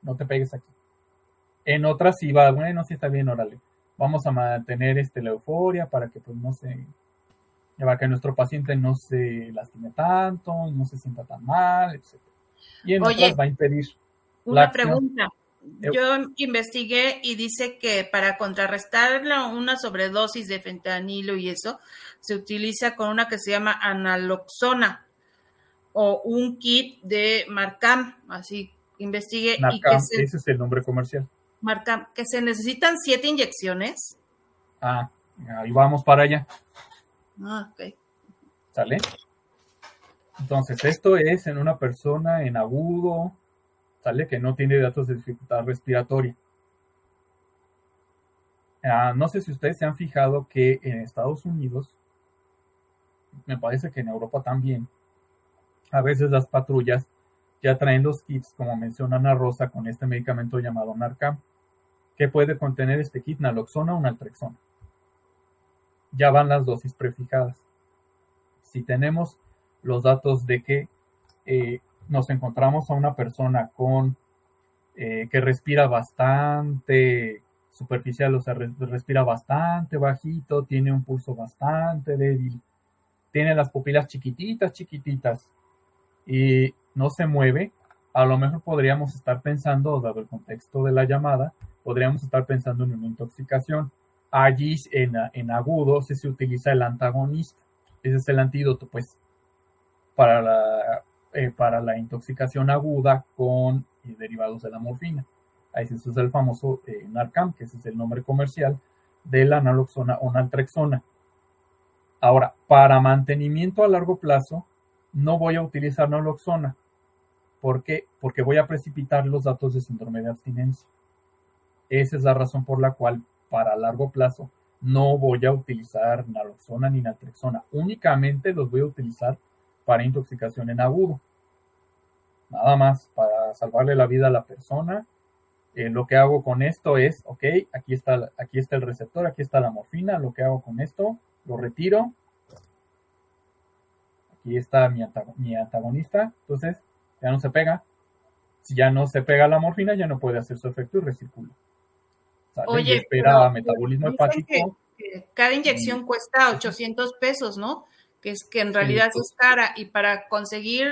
no te pegues aquí. En otras sí va, bueno, sí está bien, órale. Vamos a mantener la euforia para que pues no se, para que nuestro paciente no se lastime tanto, no se sienta tan mal, etc. Y en otras Oye, va a impedir la una acción. pregunta. Yo investigué y dice que para contrarrestar una sobredosis de fentanilo y eso, se utiliza con una que se llama analoxona o un kit de Marcam, así investigué, y que Narcan, ese es el nombre comercial. Marcam, que se necesitan 7 inyecciones. Ah, ahí vamos para allá. Ah, ok. ¿Sale? Entonces, esto es en una persona en agudo, ¿sale? Que no tiene datos de dificultad respiratoria. No sé si ustedes se han fijado que en Estados Unidos, me parece que en Europa también, a veces las patrullas ya traen los kits, como menciona Ana Rosa, con este medicamento llamado Narcan, que puede contener este kit naloxona o naltrexona. Ya van las dosis prefijadas. Si tenemos los datos de que nos encontramos a una persona con que respira bastante superficial, o sea, respira bastante bajito, tiene un pulso bastante débil, tiene las pupilas chiquititas y no se mueve, a lo mejor podríamos estar pensando, dado el contexto de la llamada, podríamos estar pensando en una intoxicación. Allí en agudo se utiliza el antagonista. Ese es el antídoto, pues, para la intoxicación aguda con derivados de la morfina. Ahí se usa el famoso Narcan, que ese es el nombre comercial de la naloxona o naltrexona. Ahora, para mantenimiento a largo plazo, no voy a utilizar naloxona. ¿Por qué? Porque voy a precipitar los datos de síndrome de abstinencia. Esa es la razón por la cual, para largo plazo, no voy a utilizar naloxona ni naltrexona. Únicamente los voy a utilizar para intoxicación en agudo. Nada más, para salvarle la vida a la persona. Lo que hago con esto es, ok, aquí está el receptor, aquí está la morfina. Lo que hago con esto, lo retiro. Aquí está mi antagonista. Entonces, ya no se pega. Si ya no se pega la morfina, ya no puede hacer su efecto y recircula. ¿Sale? Y Oye, espera pero metabolismo dicen hepático. que cada Y, inyección cuesta 800 pesos, ¿no? Que es que en sí, realidad pues, es cara y para conseguir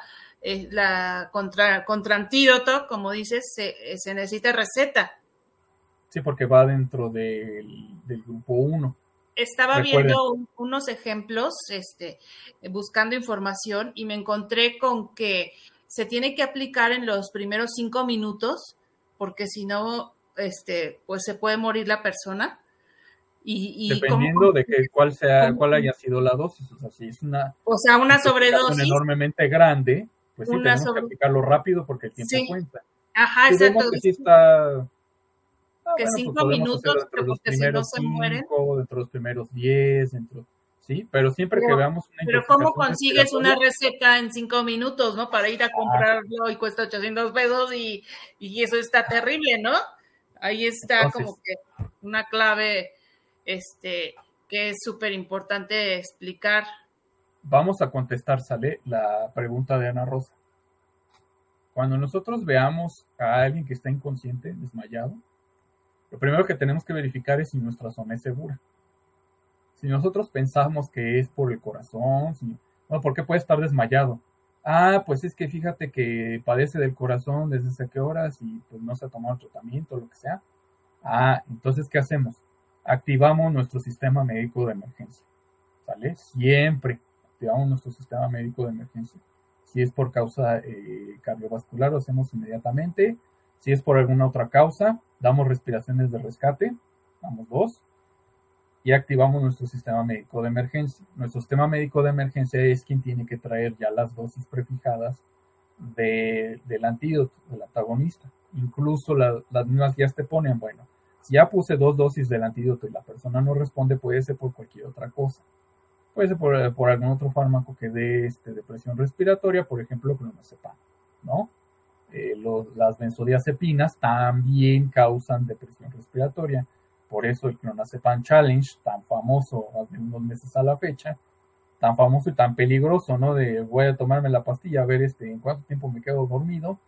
la contra antídoto, como dices, se necesita receta. sí, porque va dentro del grupo 1. Estaba Recuerden, viendo unos ejemplos, buscando información y me encontré con que se tiene que aplicar en los primeros 5 minutos, porque si no, pues se puede morir la persona. Y cómo, dependiendo de cuál haya sido la dosis. O sea, si es una o sea, una intoxicación sobredosis, enormemente grande, pues sí, una tenemos que sobre, aplicarlo rápido porque el tiempo sí, cuenta. ajá, Si exacto, vemos que sí está, que bueno, pues 5 podemos minutos, hacerlo dentro que de los porque si no primeros se mueren. 5, dentro de los primeros 10, sí, pero siempre que Pero, veamos una pero ¿cómo intoxicación consigues una respiratoria, receta en 5 minutos, no? Para ir a comprarlo y cuesta 800 pesos y eso está terrible, ¿no? Ahí está como entonces que una clave, que es súper importante explicar. vamos a contestar, sale la pregunta de Ana Rosa. Cuando nosotros veamos a alguien que está inconsciente, desmayado, lo primero que tenemos que verificar es si nuestra zona es segura. Si nosotros pensamos que es por el corazón, bueno, ¿por qué puede estar desmayado? Pues es que fíjate que padece del corazón desde hace qué horas y pues no se ha tomado el tratamiento, lo que sea. Entonces, ¿qué hacemos? Activamos nuestro sistema médico de emergencia, ¿sale? Siempre activamos nuestro sistema médico de emergencia. Si es por causa cardiovascular, lo hacemos inmediatamente. Si es por alguna otra causa, damos respiraciones de rescate, damos 2, y activamos nuestro sistema médico de emergencia. Nuestro sistema médico de emergencia es quien tiene que traer ya las dosis prefijadas del antídoto, del antagonista. Incluso las mismas guías te ponen, bueno, si ya puse 2 dosis del antídoto y la persona no responde, puede ser por cualquier otra cosa. Puede ser por algún otro fármaco que dé depresión respiratoria, por ejemplo, clonazepam, ¿no? Las benzodiazepinas también causan depresión respiratoria. Por eso el clonazepam challenge, tan famoso hace unos meses a la fecha, tan famoso y tan peligroso, ¿no? De voy a tomarme la pastilla a ver en cuánto tiempo me quedo dormido.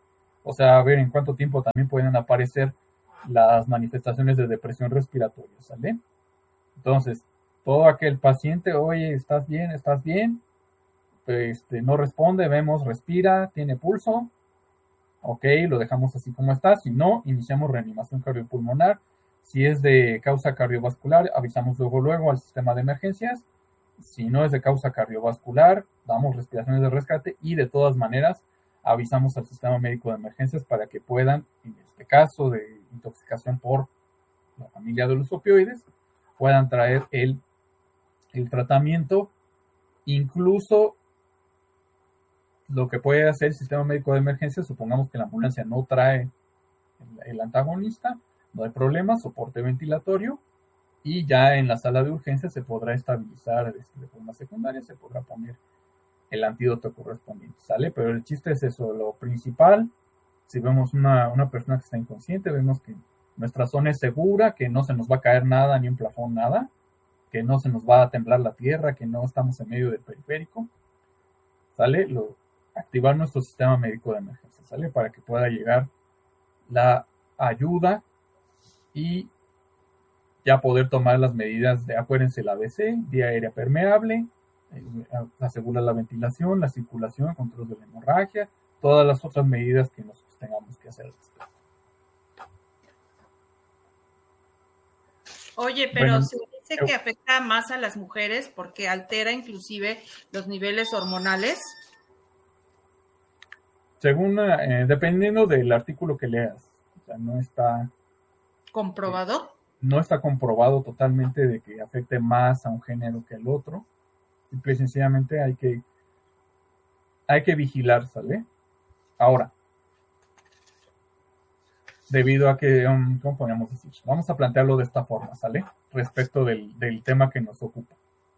O sea, a ver en cuánto tiempo también pueden aparecer las manifestaciones de depresión respiratoria, ¿sale? Entonces, todo aquel paciente, oye, ¿estás bien? ¿Estás bien? No responde, vemos, respira, tiene pulso, ok, lo dejamos así como está. Si no, iniciamos reanimación cardiopulmonar. Si es de causa cardiovascular, avisamos luego al sistema de emergencias. Si no es de causa cardiovascular, damos respiraciones de rescate y de todas maneras avisamos al sistema médico de emergencias para que puedan, en este caso de intoxicación por la familia de los opioides, puedan traer el tratamiento. Incluso lo que puede hacer el sistema médico de emergencia, supongamos que la ambulancia no trae el antagonista, no hay problema, soporte ventilatorio, y ya en la sala de urgencias se podrá estabilizar de forma secundaria, se podrá poner el antídoto correspondiente, ¿sale? Pero el chiste es eso, lo principal, si vemos una persona que está inconsciente, vemos que nuestra zona es segura, que no se nos va a caer nada, ni un plafón, nada, que no se nos va a temblar la tierra, que no estamos en medio del periférico, ¿sale? Activar nuestro sistema médico de emergencia, ¿sale? Para que pueda llegar la ayuda y ya poder tomar las medidas de, acuérdense, la ABC, vía aérea permeable, asegura la ventilación, la circulación, el control de la hemorragia, todas las otras medidas que nosotros tengamos que hacer. Oye, pero se dice que afecta más a las mujeres porque altera inclusive los niveles hormonales. Según, dependiendo del artículo que leas, o sea, no está comprobado. No está comprobado totalmente de que afecte más a un género que al otro. Simple y sencillamente hay que vigilar, ¿sale? Ahora, debido a que, ¿cómo podríamos decir? Vamos a plantearlo de esta forma, ¿sale? Respecto del tema que nos ocupa.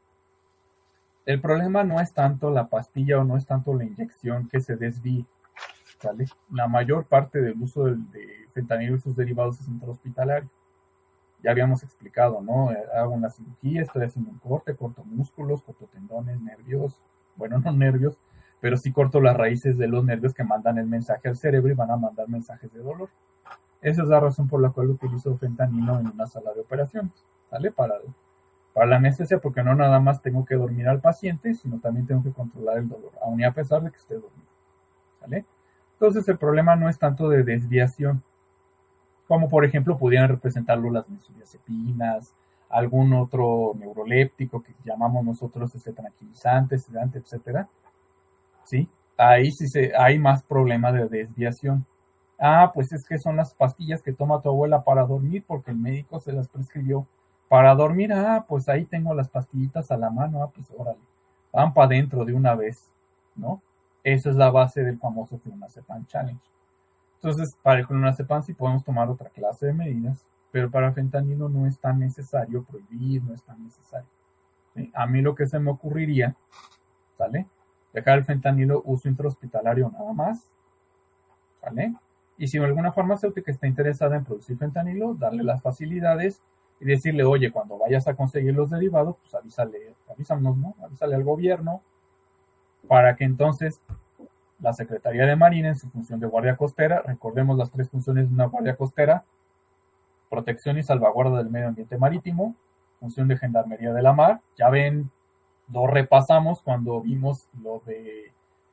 El problema no es tanto la pastilla o no es tanto la inyección que se desvíe, ¿sale? La mayor parte del uso de fentanilo y sus derivados es intrahospitalario. Ya habíamos explicado, ¿no? Hago una cirugía, estoy haciendo un corto músculos, corto tendones, nervios, bueno, no nervios, pero sí corto las raíces de los nervios que mandan el mensaje al cerebro y van a mandar mensajes de dolor. Esa es la razón por la cual utilizo fentanilo en una sala de operaciones, ¿sale? Para la anestesia, porque no nada más tengo que dormir al paciente, sino también tengo que controlar el dolor, aun y a pesar de que esté dormido, ¿sale? Entonces el problema no es tanto de desviación, como por ejemplo pudieran representarlo las benzodiazepinas, algún otro neuroléptico que llamamos nosotros tranquilizante, sedante, etcétera. ¿Sí? Ahí sí hay más problema de desviación. Ah, pues es que son las pastillas que toma tu abuela para dormir porque el médico se las prescribió para dormir. Ah, pues ahí tengo las pastillitas a la mano. Ah, pues órale, van para adentro de una vez, ¿no? Esa es la base del famoso Clonazepam Challenge. Entonces, para el clonazepam sí podemos tomar otra clase de medidas, pero para fentanilo no es tan necesario prohibir, no es tan necesario. ¿Sí? A mí lo que se me ocurriría, ¿sale? Dejar el fentanilo uso intrahospitalario nada más, ¿sale? Y si alguna farmacéutica está interesada en producir fentanilo, darle las facilidades y decirle, oye, cuando vayas a conseguir los derivados, pues avísanos, ¿no? Avísale al gobierno para que entonces la Secretaría de Marina, en su función de guardia costera, recordemos las 3 funciones de una guardia costera: protección y salvaguarda del medio ambiente marítimo, función de gendarmería de la mar. Ya ven, lo repasamos cuando vimos lo de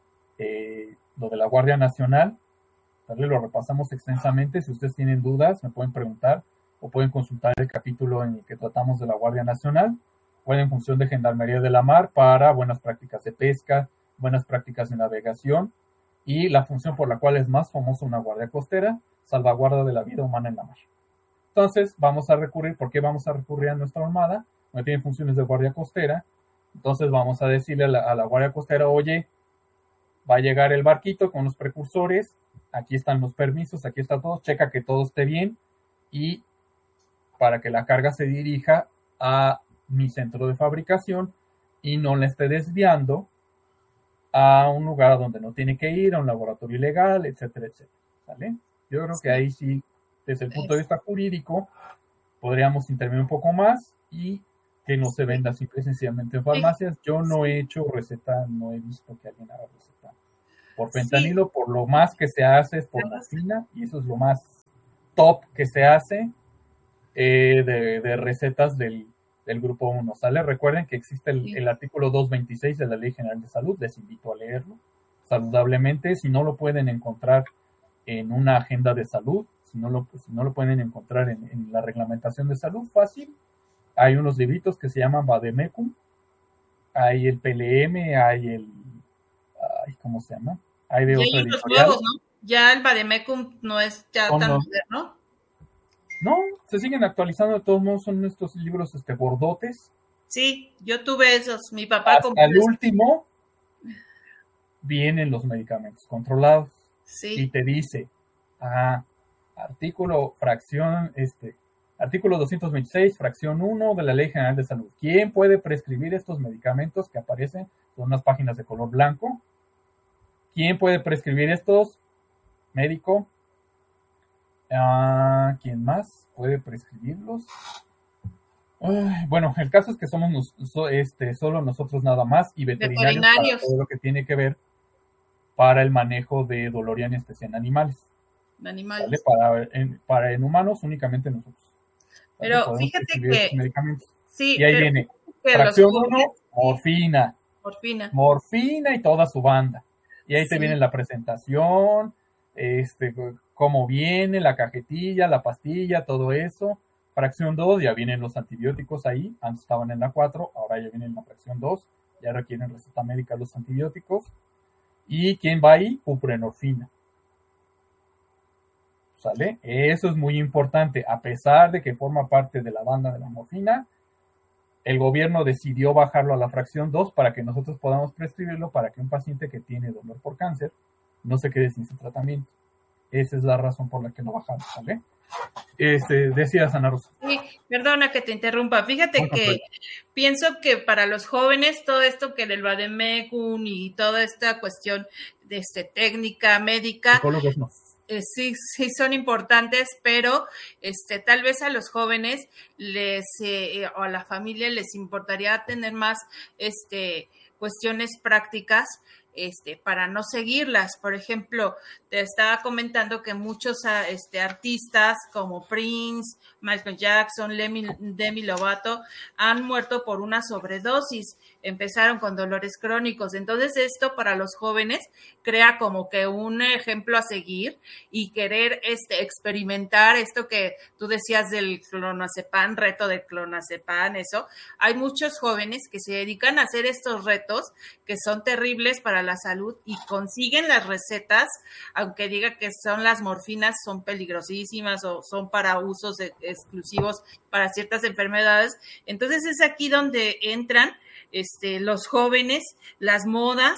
la Guardia Nacional, ¿vale? Lo repasamos extensamente. Si ustedes tienen dudas, me pueden preguntar o pueden consultar el capítulo en el que tratamos de la Guardia Nacional. Pueden función de gendarmería de la mar para buenas prácticas de pesca, buenas prácticas de navegación, y la función por la cual es más famosa una guardia costera, salvaguarda de la vida humana en la mar. Entonces, ¿por qué vamos a recurrir a nuestra armada? No tiene funciones de guardia costera. Entonces vamos a decirle a la guardia costera, oye, va a llegar el barquito con los precursores, aquí están los permisos, aquí está todo, checa que todo esté bien, y para que la carga se dirija a mi centro de fabricación y no la esté desviando a un lugar donde no tiene que ir, a un laboratorio ilegal, etcétera, etcétera. ¿Vale? Yo creo que ahí sí, desde el punto de vista jurídico, podríamos intervenir un poco más y que no se venda simple y sencillamente en farmacias. Yo no he hecho receta, no he visto que alguien haga receta por Sí, fentanilo, por lo más que se hace es por morfina, y eso es lo más top que se hace de recetas del grupo 1, ¿sale? Recuerden que existe sí. el artículo 226 de la Ley General de Salud, les invito a leerlo saludablemente. Si no lo pueden encontrar en una agenda de salud, si no lo pueden encontrar en la reglamentación de salud, fácil, hay unos libritos que se llaman Vademecum, hay el PLM, ¿cómo se llama? Hay de Y otro hay otros editorial. nuevos, ¿no? Ya el Vademecum no es ya tan moderno. No, se siguen actualizando, de todos modos son estos libros gordotes. Sí, yo tuve esos, mi papá Hasta compró el esos. último vienen los medicamentos controlados y Sí, te dice, artículo 226, fracción 1 de la Ley General de Salud. ¿Quién puede prescribir estos medicamentos que aparecen? Son unas páginas de color blanco. ¿Quién puede prescribir estos? Médico. ¿Quién más puede prescribirlos? Bueno, el caso es que somos solo nosotros nada más y veterinarios para todo lo que tiene que ver para el manejo de dolor y anestesia en animales. ¿Vale? Para en humanos únicamente nosotros. ¿Vale? Pero podemos fíjate prescribir que estos medicamentos. sí, Y ahí viene que fracción los 1, morfina. Morfina y toda su banda. Y ahí te viene la presentación, cómo viene, la cajetilla, la pastilla, todo eso. Fracción 2, ya vienen los antibióticos ahí. Antes estaban en la 4, ahora ya vienen en la fracción 2. Ya requieren receta médica los antibióticos. ¿Y quién va ahí? Buprenorfina. ¿Sale? Eso es muy importante. A pesar de que forma parte de la banda de la morfina, el gobierno decidió bajarlo a la fracción 2 para que nosotros podamos prescribirlo para que un paciente que tiene dolor por cáncer no se quede sin su tratamiento. Esa es la razón por la que lo bajamos, ¿vale? Decías, Ana Rosa. Sí, perdona que te interrumpa. Fíjate que pienso que para los jóvenes todo esto que el Vademecum y toda esta cuestión de técnica médica, psicólogos no. Sí son importantes, pero tal vez a los jóvenes o a la familia les importaría tener más cuestiones prácticas para no seguirlas. Por ejemplo, te estaba comentando que muchos artistas como Prince, Michael Jackson, Demi Lovato han muerto por una sobredosis. Empezaron con dolores crónicos. Entonces esto para los jóvenes crea como que un ejemplo a seguir y querer experimentar esto que tú decías del clonazepam, reto del clonazepam, eso. Hay muchos jóvenes que se dedican a hacer estos retos que son terribles para la salud y consiguen las recetas, aunque diga que son las morfinas, son peligrosísimas o son para usos exclusivos para ciertas enfermedades. Entonces es aquí donde entran los jóvenes, las modas,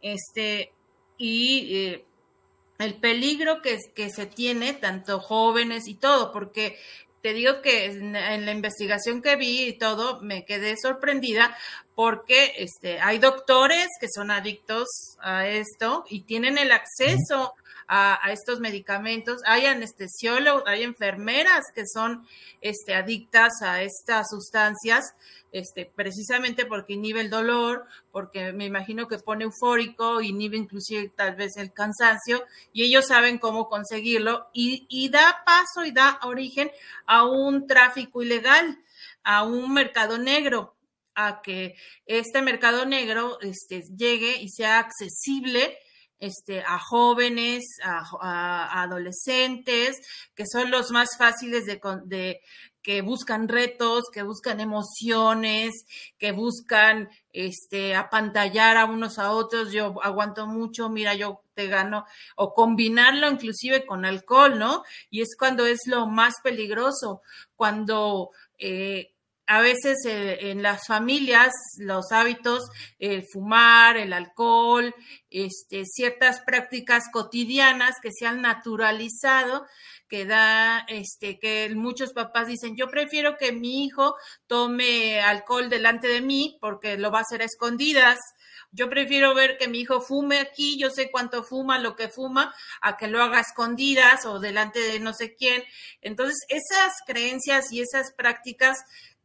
y el peligro que se tiene, tanto jóvenes y todo, porque te digo que en la investigación que vi y todo, me quedé sorprendida porque hay doctores que son adictos a esto y tienen el acceso a estos medicamentos. Hay anestesiólogos, hay enfermeras que son adictas a estas sustancias, precisamente porque inhibe el dolor, porque me imagino que pone eufórico, inhibe inclusive tal vez el cansancio, y ellos saben cómo conseguirlo, y da paso y da origen a un tráfico ilegal, a un mercado negro, a que este mercado negro llegue y sea accesible a jóvenes, a adolescentes, que son los más fáciles que buscan retos, que buscan emociones, que buscan apantallar a unos a otros. Yo aguanto mucho, mira, yo te gano, o combinarlo inclusive con alcohol, ¿no? Y es cuando es lo más peligroso, cuando a veces en las familias los hábitos, el fumar, el alcohol, ciertas prácticas cotidianas que se han naturalizado, que que muchos papás dicen, yo prefiero que mi hijo tome alcohol delante de mí porque lo va a hacer a escondidas. Yo prefiero ver que mi hijo fume aquí, yo sé cuánto fuma, lo que fuma, a que lo haga a escondidas o delante de no sé quién. Entonces, esas creencias y esas prácticas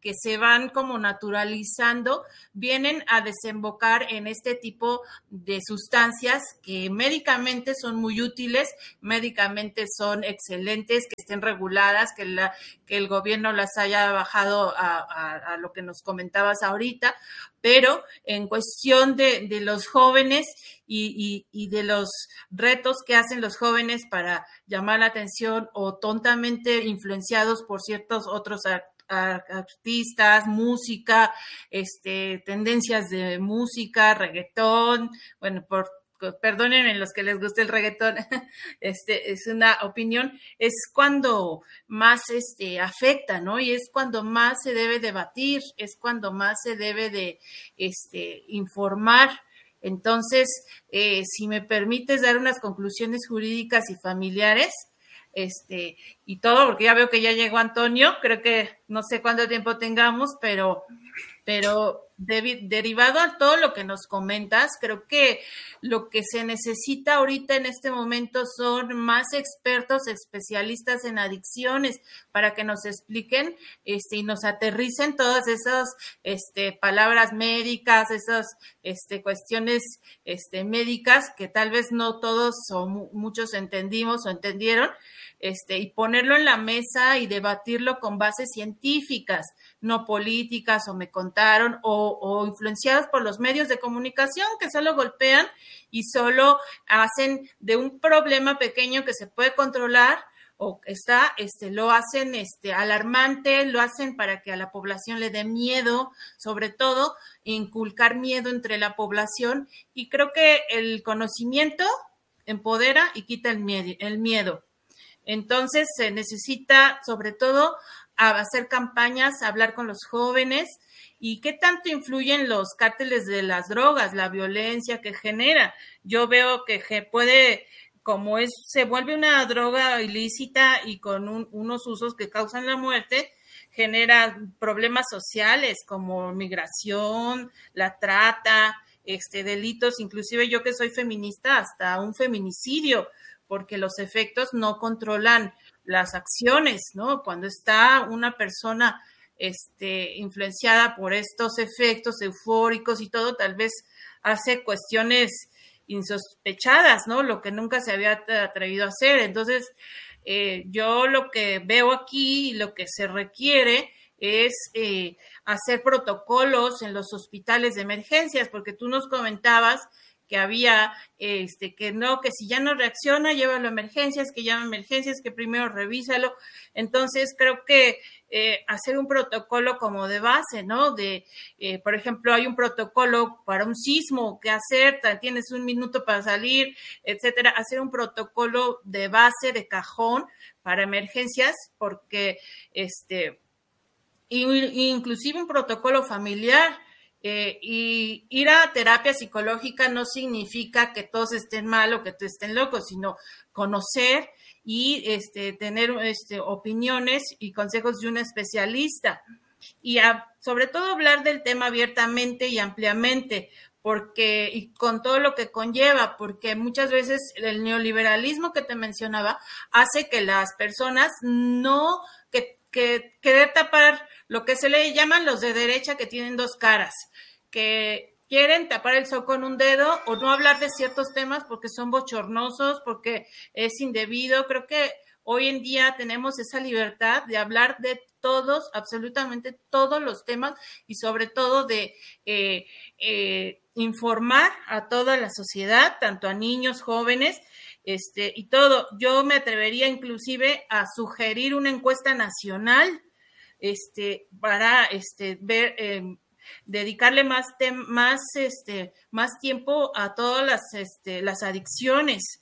que se van como naturalizando, vienen a desembocar en este tipo de sustancias que médicamente son muy útiles, médicamente son excelentes, que estén reguladas, que el gobierno las haya bajado a lo que nos comentabas ahorita, pero en cuestión de los jóvenes y de los retos que hacen los jóvenes para llamar la atención o tontamente influenciados por ciertos otros artistas, música, tendencias de música, reggaetón, bueno, perdónenme los que les guste el reggaetón, es una opinión, es cuando más afecta, ¿no? Y es cuando más se debe debatir, es cuando más se debe de informar. Entonces, si me permites dar unas conclusiones jurídicas y familiares, y todo, porque ya veo que ya llegó Antonio, creo que no sé cuánto tiempo tengamos, pero derivado a todo lo que nos comentas, creo que lo que se necesita ahorita en este momento son más expertos, especialistas en adicciones, para que nos expliquen y nos aterricen todas esas palabras médicas, esas cuestiones médicas que tal vez no todos o muchos entendimos o entendieron, y ponerlo en la mesa y debatirlo con bases científicas, no políticas o me contaron o influenciadas por los medios de comunicación que solo golpean y solo hacen de un problema pequeño que se puede controlar o lo hacen alarmante, lo hacen para que a la población le dé miedo, sobre todo inculcar miedo entre la población, y creo que el conocimiento empodera y quita el miedo. Entonces se necesita sobre todo hacer campañas, hablar con los jóvenes y qué tanto influyen los cárteles de las drogas, la violencia que genera. Yo veo que puede, se vuelve una droga ilícita y con unos usos que causan la muerte, genera problemas sociales como migración, la trata, delitos, inclusive yo que soy feminista, hasta un feminicidio, porque los efectos no controlan las acciones, ¿no? Cuando está una persona influenciada por estos efectos eufóricos y todo, tal vez hace cuestiones insospechadas, ¿no? Lo que nunca se había atrevido a hacer. Entonces, yo lo que veo aquí y lo que se requiere es hacer protocolos en los hospitales de emergencias, porque tú nos comentabas que había, que si ya no reacciona, llévalo a emergencias, que llama a emergencias, que primero revísalo. Entonces, creo que hacer un protocolo como de base, ¿no? Por ejemplo, hay un protocolo para un sismo, ¿qué hacer? Tienes un minuto para salir, etcétera. Hacer un protocolo de base, de cajón, para emergencias, porque, inclusive un protocolo familiar. Y ir a terapia psicológica no significa que todos estén mal o que todos estén locos, sino conocer y tener opiniones y consejos de un especialista. Y sobre todo hablar del tema abiertamente y ampliamente, y con todo lo que conlleva, porque muchas veces el neoliberalismo que te mencionaba hace que las personas que querer tapar lo que se le llaman los de derecha, que tienen dos caras, que quieren tapar el sol con un dedo o no hablar de ciertos temas porque son bochornosos, porque es indebido. Creo que hoy en día tenemos esa libertad de hablar de todos, absolutamente todos los temas, y sobre todo de informar a toda la sociedad, tanto a niños, jóvenes, y todo. Yo me atrevería inclusive a sugerir una encuesta nacional para ver, dedicarle más tiempo a todas las adicciones.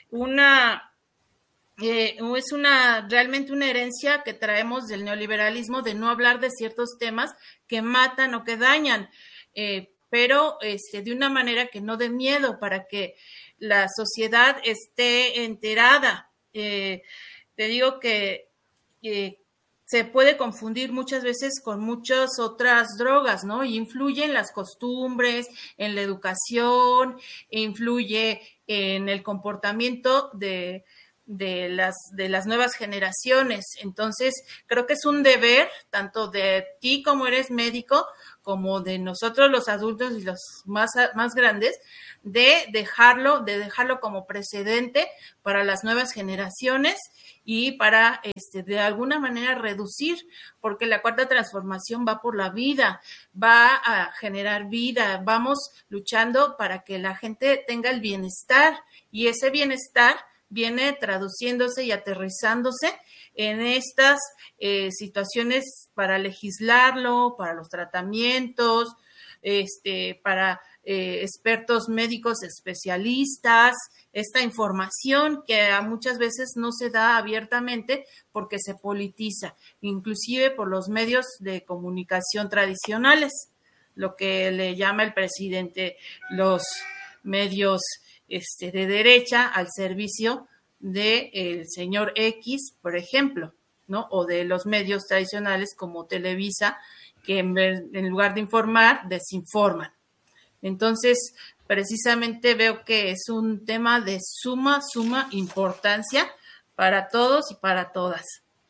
Es realmente una herencia que traemos del neoliberalismo, de no hablar de ciertos temas que matan o que dañan, pero de una manera que no dé miedo, para que la sociedad esté enterada. Te digo que se puede confundir muchas veces con muchas otras drogas, ¿no? Y influye en las costumbres, en la educación, influye en el comportamiento de de las nuevas generaciones. Entonces, creo que es un deber tanto de ti como eres médico, como de nosotros los adultos y los más grandes, de dejarlo como precedente para las nuevas generaciones y para de alguna manera reducir, porque la cuarta transformación va por la vida, va a generar vida, vamos luchando para que la gente tenga el bienestar, y ese bienestar viene traduciéndose y aterrizándose en estas situaciones para legislarlo, para los tratamientos, para expertos médicos especialistas, esta información que muchas veces no se da abiertamente porque se politiza, inclusive por los medios de comunicación tradicionales, lo que le llama el presidente los medios de derecha al servicio del señor X, por ejemplo, ¿no? O de los medios tradicionales como Televisa, que en lugar de informar, desinforman. Entonces, precisamente veo que es un tema de suma importancia para todos y para todas.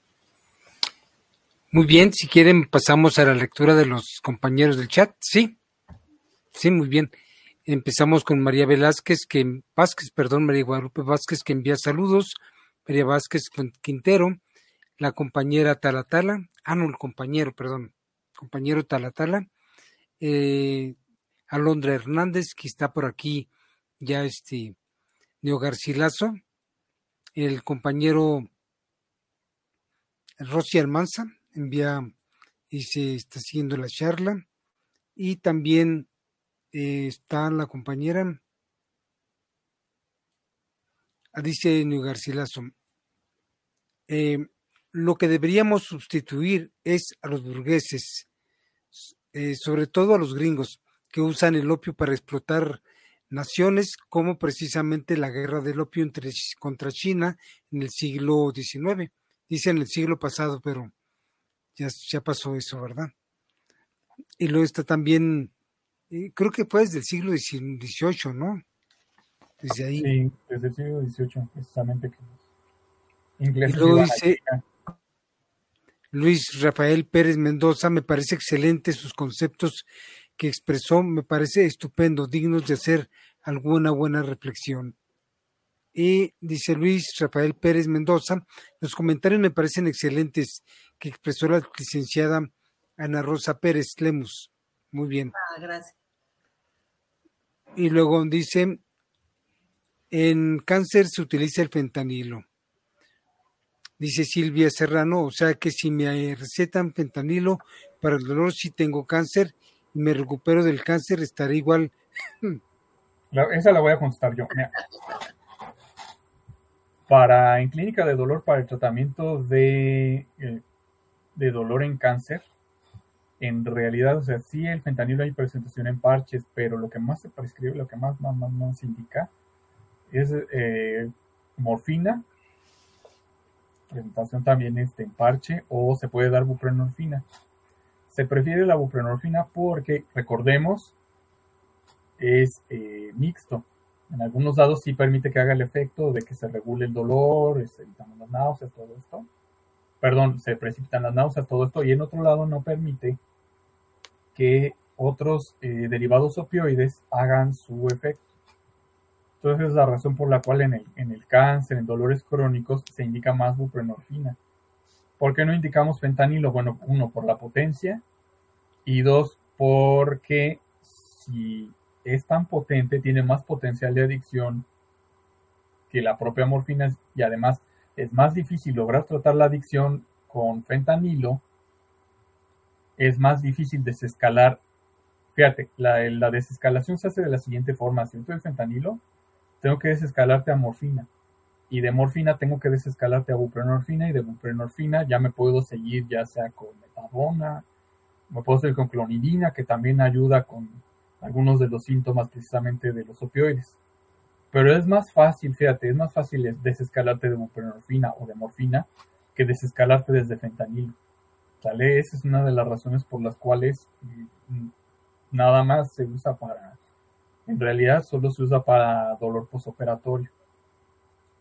Muy bien, si quieren pasamos a la lectura de los compañeros del chat. Sí, muy bien. Empezamos con María Guadalupe Vázquez, que envía saludos. María Vázquez Quintero, la compañera compañero Talatala, Alondra Hernández, que está por aquí ya Neo Garcilaso, el compañero Rosy Almanza envía y se está siguiendo la charla, y también está la compañera, dice Neo Garcilaso, lo que deberíamos sustituir es a los burgueses, sobre todo a los gringos, que usan el opio para explotar naciones, como precisamente la guerra del opio contra China en el siglo XIX. Dice en el siglo pasado, pero ya pasó eso, ¿verdad? Y luego está también, creo que fue desde el siglo XVIII, ¿no? Desde ahí. Sí, desde el siglo XVIII, precisamente, que los ingleses. Y luego dice Luis Rafael Pérez Mendoza, me parece excelente sus conceptos que expresó, me parece estupendo, dignos de hacer alguna buena reflexión. Y dice Luis Rafael Pérez Mendoza, los comentarios me parecen excelentes que expresó la licenciada Ana Rosa Pérez Lemus. Muy bien. Gracias. Y luego dice, en cáncer se utiliza el fentanilo. Dice Silvia Serrano, o sea que si me recetan fentanilo para el dolor, si tengo cáncer y me recupero del cáncer, estaré igual. Esa la voy a contestar yo. Mira. En clínica de dolor, para el tratamiento de dolor en cáncer, en realidad, o sea, sí, el fentanilo hay presentación en parches, pero lo que más se prescribe, lo que más se indica es morfina, presentación también en parche, o se puede dar buprenorfina. Se prefiere la buprenorfina porque, recordemos, es mixto. En algunos dados sí permite que haga el efecto de que se regule el dolor, se evitan las náuseas, todo esto. Perdón, se precipitan las náuseas, todo esto, y en otro lado no permite que otros derivados opioides hagan su efecto. Entonces es la razón por la cual en el cáncer, en dolores crónicos, se indica más buprenorfina. ¿Por qué no indicamos fentanilo? Bueno, uno, por la potencia, y dos, porque si es tan potente, tiene más potencial de adicción que la propia morfina, y además es más difícil lograr tratar la adicción con fentanilo, es más difícil desescalar. Fíjate, la desescalación se hace de la siguiente forma: si yo doy fentanilo, tengo que desescalarte a morfina, y de morfina tengo que desescalarte a buprenorfina, y de buprenorfina ya me puedo seguir ya sea con metadona, me puedo seguir con clonidina, que también ayuda con algunos de los síntomas precisamente de los opioides. Pero es más fácil, fíjate, es más fácil desescalarte de buprenorfina o de morfina que desescalarte desde fentanilo. ¿Sale? Esa es una de las razones por las cuales nada más se usa en realidad solo se usa para dolor postoperatorio.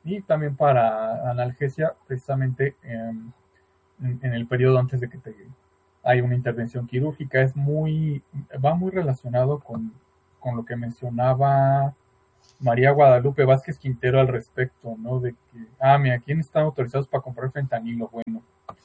y también para analgesia, precisamente en el periodo antes de que hay una intervención quirúrgica. Va muy relacionado con lo que mencionaba María Guadalupe Vázquez Quintero al respecto, ¿no? De que, mira, ¿quiénes están autorizados para comprar fentanilo? Bueno,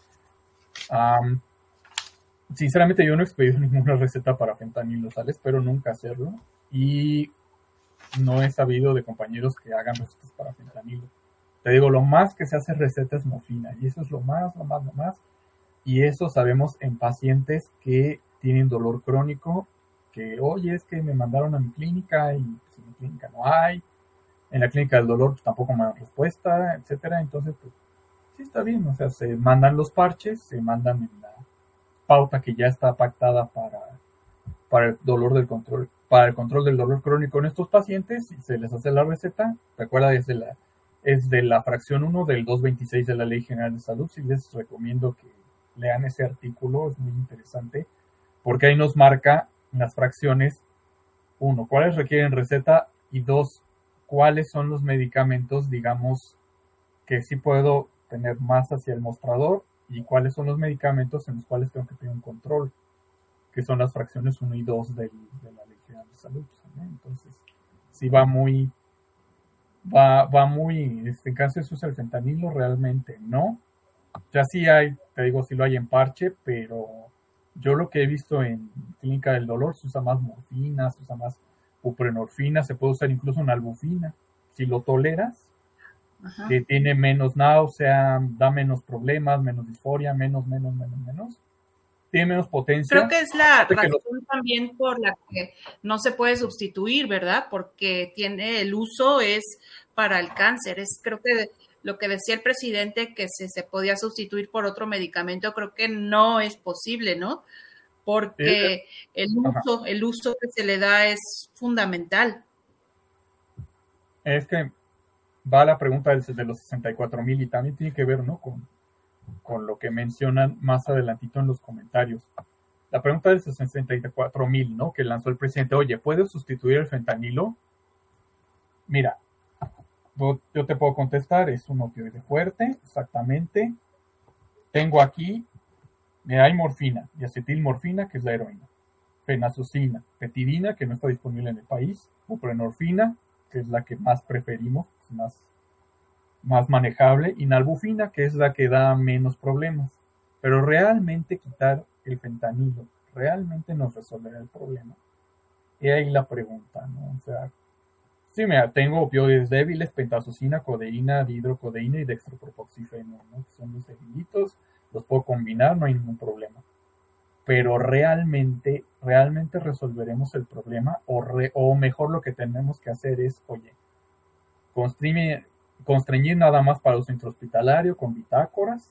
sinceramente yo no he expedido ninguna receta para fentanilo, ¿sale? Espero nunca hacerlo, y no he sabido de compañeros que hagan recetas para fentanilo. Te digo, lo más que se hace receta es morfina, y eso es lo más, y eso sabemos en pacientes que tienen dolor crónico, que, oye, es que me mandaron a mi clínica y pues, en mi clínica no hay, en la clínica del dolor pues, tampoco me dan respuesta, etcétera. Entonces, pues, sí está bien, o sea, se mandan los parches, se mandan en la pauta que ya está pactada para el dolor del control, para el control del dolor crónico en estos pacientes, y se les hace la receta. Recuerda, es de la fracción 1 del 226 de la Ley General de Salud. Sí les recomiendo que lean ese artículo, es muy interesante, porque ahí nos marca las fracciones: 1, cuáles requieren receta, y 2, cuáles son los medicamentos, digamos, que sí puedo tener más hacia el mostrador, y cuáles son los medicamentos en los cuales tengo que tener un control, que son las fracciones 1 y 2 de la Ley General de Salud, ¿no? Entonces, sí va muy, en cáncer se usa el fentanilo, realmente no. Ya sí hay, te digo, sí lo hay en parche, pero yo lo que he visto en clínica del dolor, se usa más morfina, se usa más buprenorfina, se puede usar incluso una albufina, si lo toleras. Ajá. Que tiene menos náusea, da menos problemas, menos disforia, menos. Tiene menos potencia. Creo que es la razón también por la que no se puede sustituir, ¿verdad? Porque tiene el uso es para el cáncer. Creo que lo que decía el presidente, que se podía sustituir por otro medicamento, creo que no es posible, ¿no? Porque el uso que se le da es fundamental. Es que va la pregunta de los 64,000 y también tiene que ver, ¿no? Con lo que mencionan más adelantito en los comentarios. La pregunta del 64,000, ¿no? Que lanzó el presidente: oye, ¿puedes sustituir el fentanilo? Mira, yo te puedo contestar, es un opioide fuerte, exactamente. Tengo aquí, mira, hay morfina y acetilmorfina, que es la heroína, fenazoxina, petidina, que no está disponible en el país, buprenorfina, que es la que más preferimos, más manejable, y nalbufina, que es la que da menos problemas. Pero realmente quitar el fentanilo, ¿realmente nos resolverá el problema? Y ahí la pregunta, ¿no? O sea, sí, mira, tengo opioides débiles, pentazocina, codeína, dihidrocodeína y dextropropoxifeno, ¿no? Que son los debilitos, los puedo combinar, no hay ningún problema. Pero realmente resolveremos el problema, o mejor lo que tenemos que hacer es, oye, constreñir nada más para uso intrahospitalario con bitácoras.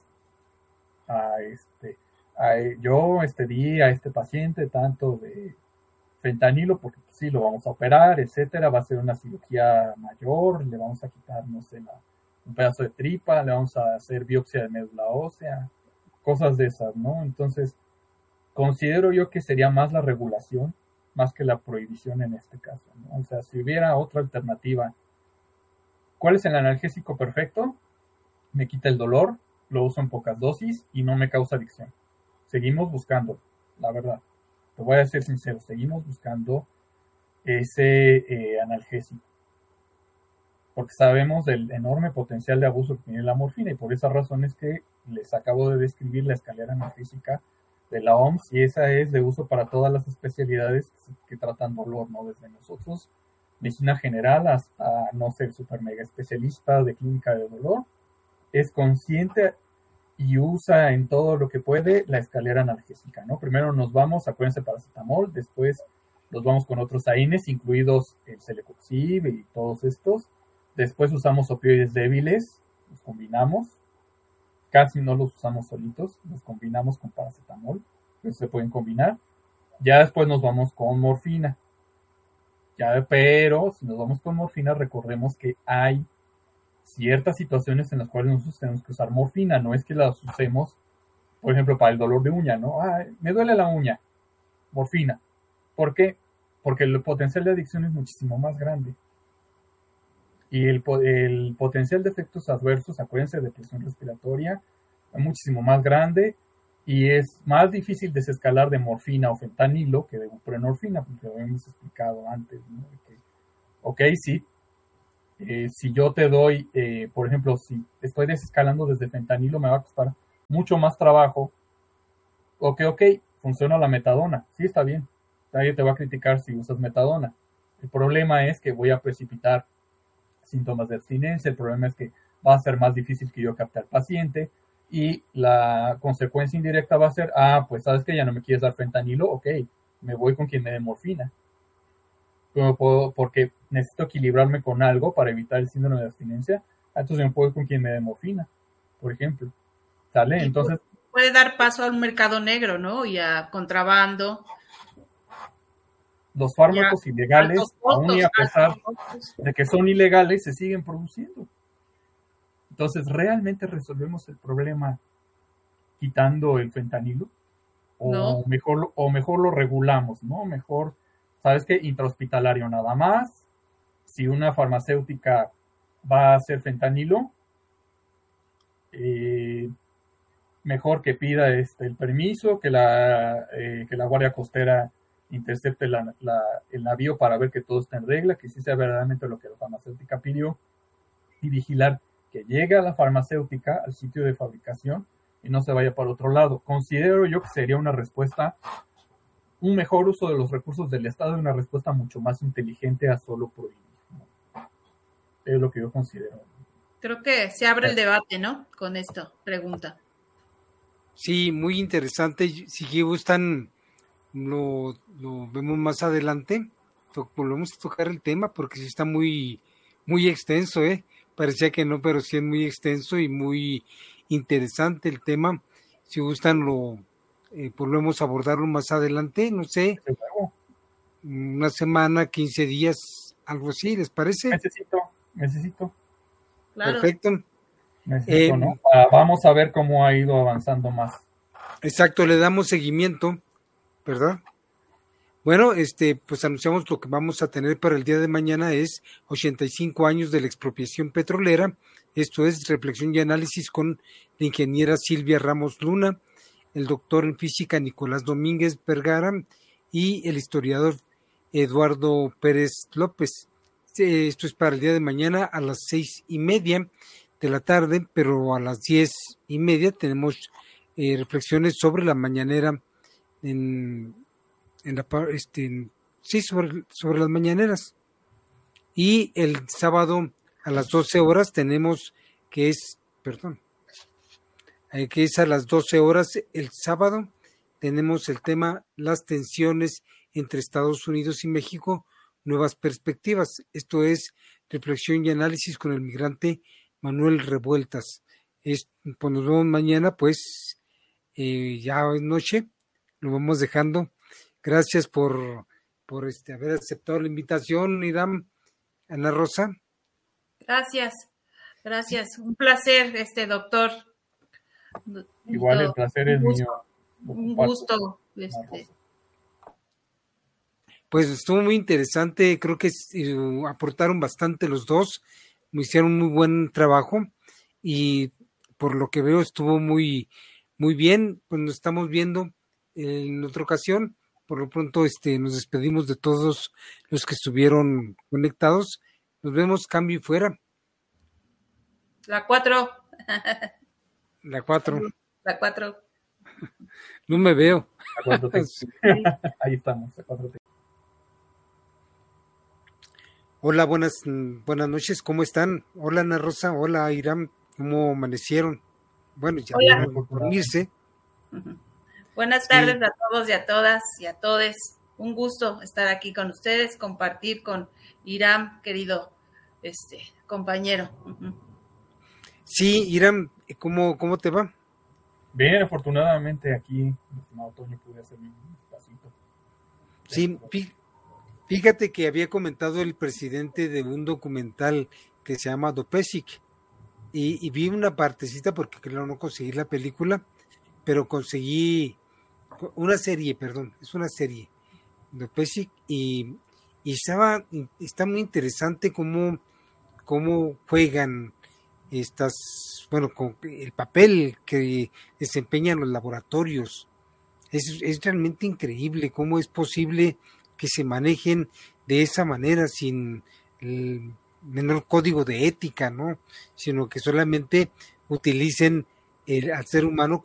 Yo di a este paciente tanto de fentanilo porque pues, sí, lo vamos a operar, etcétera, va a ser una cirugía mayor, le vamos a quitar, no sé, un pedazo de tripa, le vamos a hacer biopsia de médula ósea, cosas de esas, ¿no? Entonces, considero yo que sería más la regulación, más que la prohibición en este caso, ¿no? O sea, si hubiera otra alternativa, ¿cuál es el analgésico perfecto? Me quita el dolor, lo uso en pocas dosis y no me causa adicción. Seguimos buscando, la verdad. Te voy a ser sincero, seguimos buscando ese analgésico. Porque sabemos del enorme potencial de abuso que tiene la morfina, y por esa razón es que les acabo de describir la escalera analgésica de la OMS, y esa es de uso para todas las especialidades que tratan dolor, ¿no? Desde nosotros, medicina general, hasta, no sé, super mega especialista de clínica de dolor, es consciente y usa en todo lo que puede la escalera analgésica, ¿no? Primero nos vamos, acuérdense, paracetamol, después nos vamos con otros AINES, incluidos el Celecoxib y todos estos. Después usamos opioides débiles, los combinamos. Casi no los usamos solitos, los combinamos con paracetamol, pero se pueden combinar. Ya después nos vamos con morfina. Pero si nos vamos con morfina, recordemos que hay ciertas situaciones en las cuales nosotros tenemos que usar morfina. No es que las usemos, por ejemplo, para el dolor de uña, ¿no? Me duele la uña, morfina. ¿Por qué? Porque el potencial de adicción es muchísimo más grande. Y el potencial de efectos adversos, acuérdense, de presión respiratoria, es muchísimo más grande y es más difícil desescalar de morfina o fentanilo que de buprenorfina, porque lo habíamos explicado antes, ¿no? Ok, sí, si yo te doy, por ejemplo, si estoy desescalando desde fentanilo, me va a costar mucho más trabajo. Ok, funciona la metadona, sí, está bien, nadie te va a criticar si usas metadona. El problema es que voy a precipitar síntomas de abstinencia, el problema es que va a ser más difícil que yo capte al paciente y la consecuencia indirecta va a ser, pues sabes que ya no me quieres dar fentanilo, ok, me voy con quien me dé morfina. Porque necesito equilibrarme con algo para evitar el síndrome de abstinencia, entonces me puedo ir con quien me dé morfina, por ejemplo. ¿Sale? Entonces puede dar paso a un mercado negro, ¿no? Y a contrabando. Los fármacos ilegales, aún y a pesar de que son ilegales, se siguen produciendo. Entonces, ¿realmente resolvemos el problema quitando el fentanilo? No. O mejor lo regulamos, ¿no? Mejor, ¿sabes qué? Intrahospitalario nada más. Si una farmacéutica va a hacer fentanilo, mejor que pida el permiso, que la Guardia Costera intercepte el navío para ver que todo está en regla, que sí sea verdaderamente lo que la farmacéutica pidió, y vigilar que llegue a la farmacéutica al sitio de fabricación y no se vaya para otro lado. Considero yo que sería una respuesta, un mejor uso de los recursos del Estado y una respuesta mucho más inteligente a solo prohibir. Es lo que yo considero. Creo que se abre el debate, ¿no? Con esta pregunta. Sí, muy interesante. Si gustan, lo vemos más adelante. Volvemos a tocar el tema porque sí está muy, muy extenso, ¿eh? Parecía que no, pero sí es muy extenso y muy interesante el tema. Si gustan, volvemos a abordarlo más adelante, no sé, una semana, 15 días, algo así, ¿les parece? Necesito. Claro. Perfecto. ¿No? Vamos a ver cómo ha ido avanzando más. Exacto, le damos seguimiento, ¿verdad? Bueno, pues anunciamos lo que vamos a tener para el día de mañana es 85 años de la expropiación petrolera. Esto es reflexión y análisis con la ingeniera Silvia Ramos Luna, el doctor en física Nicolás Domínguez Vergara y el historiador Eduardo Pérez López. Esto es para el día de mañana a las 6:30 de la tarde, pero a las 10:30 tenemos reflexiones sobre la mañanera sobre las mañaneras. Y el sábado a las 12 horas tenemos que es a las 12 horas el sábado tenemos el tema las tensiones entre Estados Unidos y México, nuevas perspectivas. Esto es reflexión y análisis con el migrante Manuel Revueltas. Pues nos vemos mañana, pues ya es noche, lo vamos dejando. Gracias por haber aceptado la invitación, Iram, Ana Rosa. Gracias. Un placer, doctor. Igual el placer es mío. Un gusto. Pues estuvo muy interesante, creo que aportaron bastante los dos, me hicieron muy buen trabajo y por lo que veo estuvo muy, muy bien. Pues nos estamos viendo en otra ocasión. Por lo pronto nos despedimos de todos los que estuvieron conectados. Nos vemos, cambio y fuera. La 4. La 4. La 4. No me veo. Ahí estamos. Hola, buenas noches, ¿cómo están? Hola, Ana Rosa, hola, Iram, ¿cómo amanecieron? Bueno, ya van a dormirse. Buenas tardes a todos y a todas y a todes. Un gusto estar aquí con ustedes, compartir con Iram, querido compañero. Sí, Iram, ¿cómo te va? Bien, afortunadamente aquí, en estimado Toño, pude hacer un pasito. Sí, fíjate que había comentado el presidente de un documental que se llama Dopesic y vi una partecita porque claro, no conseguí la película, pero conseguí una serie, es una serie de Dopesic y está muy interesante cómo cómo juegan con el papel que desempeñan los laboratorios. Es realmente increíble cómo es posible que se manejen de esa manera sin el menor código de ética, ¿no? Sino que solamente utilicen al ser humano